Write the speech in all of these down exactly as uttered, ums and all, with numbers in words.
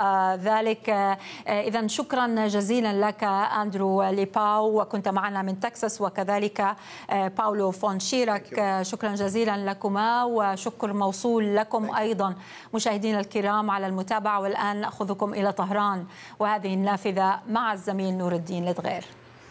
ذلك. إذا شكرا جزيلا لك أندرو ليباو، وكنت معنا من تكساس، وكذلك باولو فون شيرك. شكرا جزيلا لكما، وشكر موصول لكم أيضا مشاهدينا الكرام على المتابعة. والآن نأخذكم إلى طهران وهذه النافذة مع الزميل نور الدين لدغير.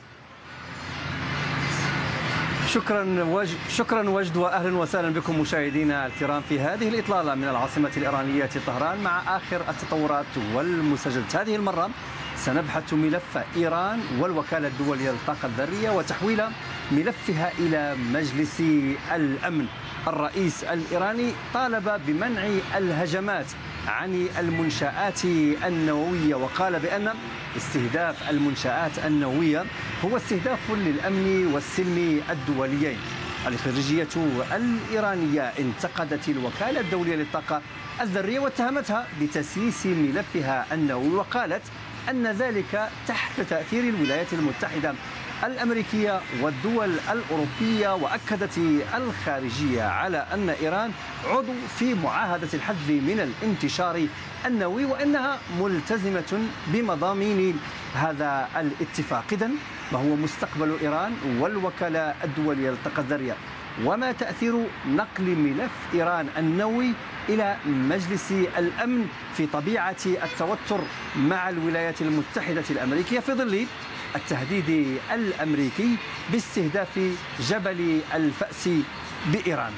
شكرا وجد شكرا وجد واهلا وسهلا بكم مشاهدينا الكرام في هذه الاطلاله من العاصمه الايرانيه طهران مع اخر التطورات والمستجدات. هذه المره سنبحث ملف ايران والوكاله الدوليه للطاقه الذريه وتحويل ملفها الى مجلس الامن. الرئيس الايراني طالب بمنع الهجمات عن المنشآت النووية، وقال بأن استهداف المنشآت النووية هو استهداف للأمن والسلم الدوليين. الخارجية الإيرانية انتقدت الوكالة الدولية للطاقة الذرية واتهمتها بتسييس ملفها النووي، وقالت أن ذلك تحت تأثير الولايات المتحدة الأمريكية والدول الأوروبية. وأكدت الخارجية على أن إيران عضو في معاهدة الحد من الانتشار النووي وأنها ملتزمة بمضامين هذا الاتفاق. إذن ما هو مستقبل إيران والوكالة الدولية للطاقة الذرية، وما تأثير نقل ملف إيران النووي إلى مجلس الأمن في طبيعة التوتر مع الولايات المتحدة الأمريكية في ظل التهديد الأمريكي باستهداف جبل الفأس بإيران؟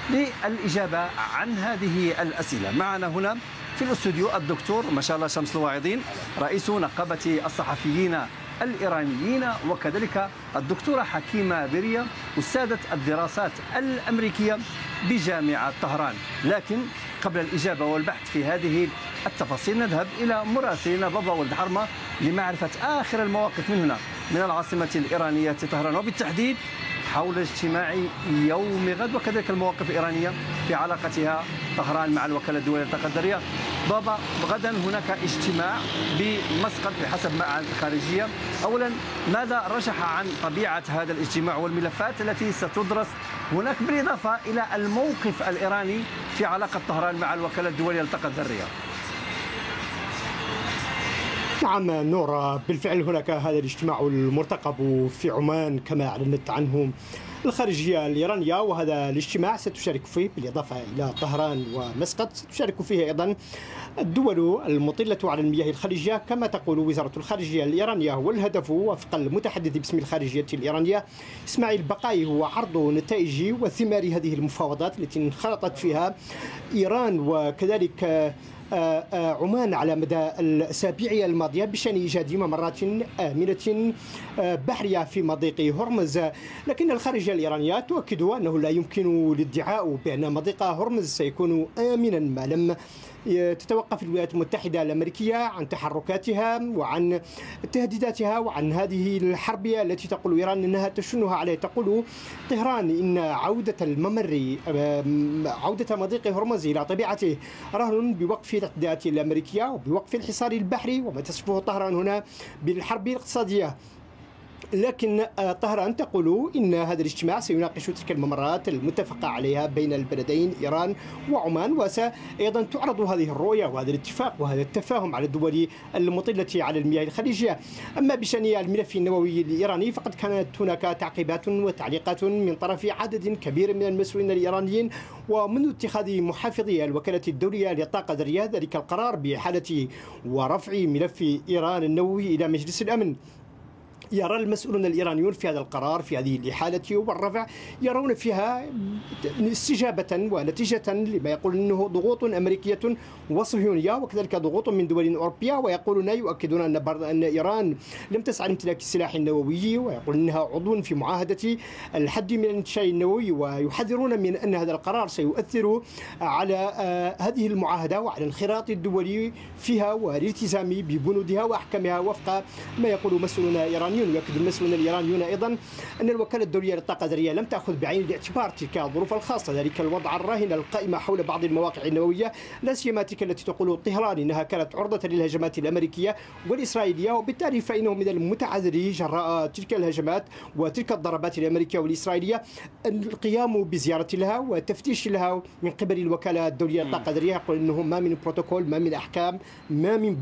للإجابة عن هذه الأسئلة معنا هنا في الاستوديو الدكتور ما شاء الله شمس الواعظين، رئيس نقابة الصحفيين الإيرانيين، وكذلك الدكتورة حكيمة برية، أستاذة الدراسات الأمريكية بجامعة طهران. لكن قبل الإجابة والبحث في هذه التفاصيل نذهب إلى مراسلنا بابا ولد حرمة لمعرفة آخر المواقف من هنا من العاصمة الإيرانية طهران، وبالتحديد حول اجتماع يوم غد وكذلك المواقف الإيرانية في علاقتها طهران مع الوكالة الدولية للطاقة الذرية. بابا، غدا هناك اجتماع بمسقط بحسب ما أعلنت الخارجية. أولا، ماذا رجح عن طبيعة هذا الاجتماع والملفات التي ستدرس هناك، بالإضافة إلى الموقف الإيراني في علاقة طهران مع الوكالة الدولية للطاقة الذرية؟ نعم نور، بالفعل هناك هذا الاجتماع المرتقب في عمان كما أعلنت عنه الخارجية الإيرانية، وهذا الاجتماع ستشارك فيه بالإضافة إلى طهران ومسقط ستشارك فيه أيضا الدول المطلة على المياه الخليجية كما تقول وزارة الخارجية الإيرانية. والهدف وفق المتحدث باسم الخارجية الإيرانية إسماعيل بقاي هو عرض نتائج وثمار هذه المفاوضات التي انخرطت فيها إيران وكذلك عمان على مدى الأسابيع الماضية بشأن إيجاد ممرات آمنة بحرية في مضيق هرمز. لكن الخارجية الإيرانية تؤكد أنه لا يمكن الادعاء بأن مضيق هرمز سيكون آمنا ما لم تتوقف الولايات المتحدة الأمريكية عن تحركاتها وعن تهديداتها وعن هذه الحرب التي تقول إيران أنها تشنها عليه. تقول طهران إن عودة الممر عودة مضيق هرمز إلى طبيعته رهن بوقف الاعتداءات الأمريكية وبوقف الحصار البحري وما تصفه طهران هنا بالحرب الاقتصادية. لكن طهران تقول إن هذا الاجتماع سيناقش تلك الممرات المتفق عليها بين البلدين إيران وعمان، وسأيضا تعرض هذه الرؤية وهذا الاتفاق وهذا التفاهم على الدول المطلة على المياه الخليجية. أما بشأن الملف النووي الإيراني فقد كانت هناك تعقيبات وتعليقات من طرف عدد كبير من المسؤولين الإيرانيين، ومنذ اتخاذ محافظي الوكالة الدولية للطاقة الذرية ذلك القرار بحالة ورفع ملف إيران النووي إلى مجلس الأمن. يرى المسؤولون الإيرانيون في هذا القرار في هذه الإحالة والرفع يرون فيها استجابة ونتيجة لما يقول أنه ضغوط أمريكية وصهيونية وكذلك ضغوط من دول أوروبية، ويقولون يؤكدون أن أن إيران لم تسعى لامتلاك السلاح النووي، ويقول أنها عضو في معاهدة الحد من الانتشار النووي، ويحذرون من أن هذا القرار سيؤثر على هذه المعاهدة وعلى الانخراط الدولي فيها والالتزام ببنودها وأحكامها وفق ما يقول مسؤولون إيرانيون. يؤكد المسؤولون الإيرانيون أيضا أن الوكالة الدولية للطاقة الذرية لم تأخذ بعين الاعتبار تلك الظروف الخاصة، ذلك الوضع الراهن القائم حول بعض المواقع النووية لا سيما تلك التي تقول طهران إنها كانت عرضة للهجمات الأمريكية والإسرائيلية، وبالتالي فإنه من المتعذر جراء تلك الهجمات وتلك الضربات الأمريكية والإسرائيلية القيام بزيارة لها وتفتيش لها من قبل الوكالة الدولية للطاقة الذرية. يقول إنه ما من بروتوكول ما من أحكام ما من